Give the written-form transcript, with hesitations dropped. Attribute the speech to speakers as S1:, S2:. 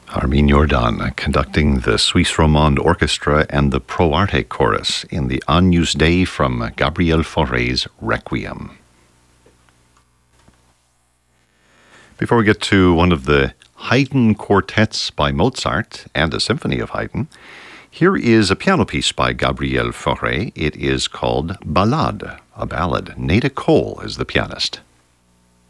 S1: Armin Jordan conducting the Suisse Romande Orchestra and the Pro Arte Chorus in the Agnus Dei from Gabriel Fauré's Requiem. Before we get to one of the Haydn quartets by Mozart and a symphony of Haydn, here is a piano piece by Gabriel Fauré. It is called Ballade, a ballad. Nada Cole is the pianist.